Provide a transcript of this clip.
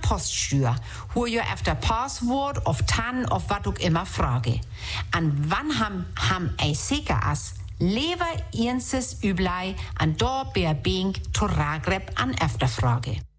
Poststür, wo ihr efter Passwort auf TAN auf was auch immer frage. An wann ham ei sicher as, lever jenses üblei an do beer Bing to Ragreb an Efterfrage.